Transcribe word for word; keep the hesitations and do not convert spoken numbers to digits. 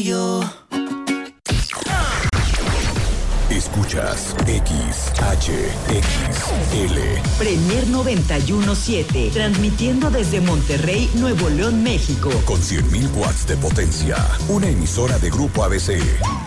yo. Escuchas X H X L. Premier noventa y uno punto siete, transmitiendo desde Monterrey, Nuevo León, México. Con cien mil watts de potencia. Una emisora de Grupo A B C.